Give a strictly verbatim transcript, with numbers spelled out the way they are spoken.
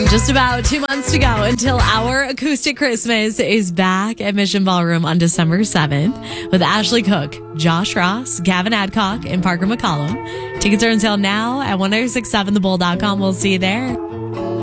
Just about two months to go until our Acoustic Christmas is back at Mission Ballroom on December seventh with Ashley Cook, Josh Ross, Gavin Adcock, and Parker McCollum. Tickets are on sale now at ten sixty-seven the bull dot com. We'll see you there.